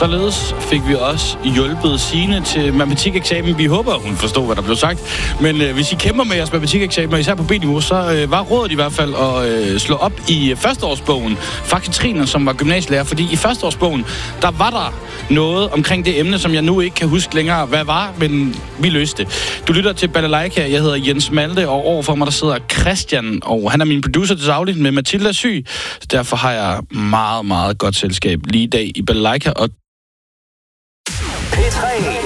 Således fik vi også hjulpet Signe til matematikeksamen. Vi håber, hun forstår, hvad der blev sagt. Men hvis I kæmper med jeres matematikeksamen, især på B-niveau, så var rådet i hvert fald at slå op i førsteårsbogen fra Katrine, som var gymnasielærer. Fordi i førsteårsbogen, der var der noget omkring det emne, som jeg nu ikke kan huske længere, hvad var, men vi løste det. Du lytter til Balalaika. Jeg hedder Jens Malte, og overfor mig der sidder Christian, og han er min producer til daglig, med Mathilda syg. Så derfor har jeg meget, meget godt selskab lige i dag i Balalaika. Og P3